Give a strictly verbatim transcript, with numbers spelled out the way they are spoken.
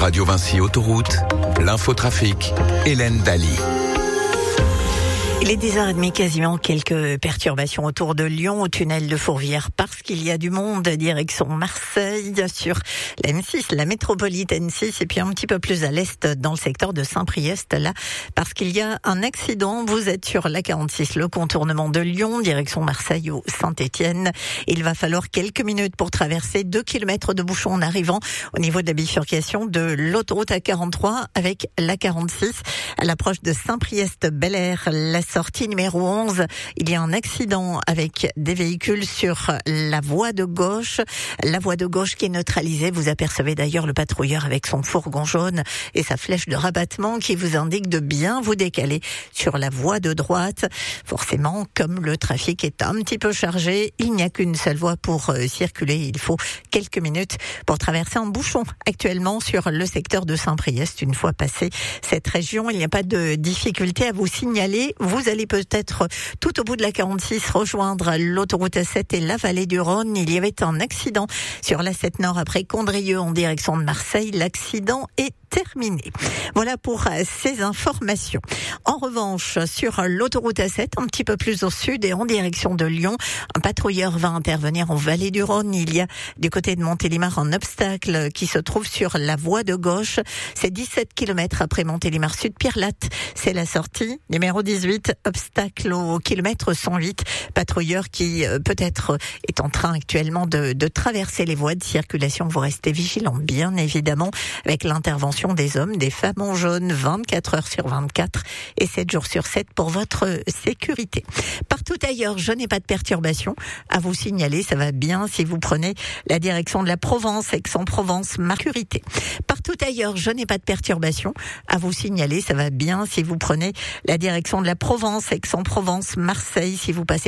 Radio Vinci Autoroute, l'infotrafic, Hélène Daly. Il est dix heures trente quasiment, quelques perturbations autour de Lyon, au tunnel de Fourvière, parce qu'il y a du monde, direction Marseille, sur la M six, la métropolite N six, et puis un petit peu plus à l'est, dans le secteur de Saint-Priest, là, parce qu'il y a un accident. Vous êtes sur la quarante-six, le contournement de Lyon, direction Marseille ou Saint-Étienne. Il va falloir quelques minutes pour traverser deux kilomètres de bouchons en arrivant au niveau de la bifurcation de l'autoroute A quarante-trois avec la quarante-six, à l'approche de Saint-Priest-Bel-Air, la sortie numéro onze, il y a un accident avec des véhicules sur la voie de gauche. La voie de gauche qui est neutralisée. Vous apercevez d'ailleurs le patrouilleur avec son fourgon jaune et sa flèche de rabattement qui vous indique de bien vous décaler sur la voie de droite. Forcément, comme le trafic est un petit peu chargé, il n'y a qu'une seule voie pour euh, circuler. Il faut quelques minutes pour traverser un bouchon actuellement sur le secteur de Saint-Priest. Une fois passé cette région, il n'y a pas de difficulté à vous signaler. Vous Vous allez peut-être tout au bout de la quarante-six rejoindre l'autoroute A sept et la vallée du Rhône. Il y avait un accident sur l'A sept Nord après Condrieu en direction de Marseille. L'accident est terminé. Voilà pour ces informations. En revanche, sur l'autoroute A sept, un petit peu plus au sud et en direction de Lyon, un patrouilleur va intervenir en vallée du Rhône. Il y a du côté de Montélimar un obstacle qui se trouve sur la voie de gauche. C'est dix-sept kilomètres après Montélimar Sud, Pirelate. C'est la sortie numéro dix-huit, obstacle au kilomètre cent huit. Patrouilleur qui euh, peut-être est en train actuellement de, de traverser les voies de circulation. Vous restez vigilants, bien évidemment, avec l'intervention des hommes, des femmes en jaune, vingt-quatre heures sur vingt-quatre et sept jours sur sept pour votre sécurité. Partout ailleurs, je n'ai pas de perturbation à vous signaler. Ça va bien si vous prenez la direction de la Provence, Aix-en-Provence, Marcurité. Partout ailleurs, je n'ai pas de perturbation à vous signaler. Ça va bien si vous prenez la direction de la Provence, Aix-en-Provence, Marseille, si vous passez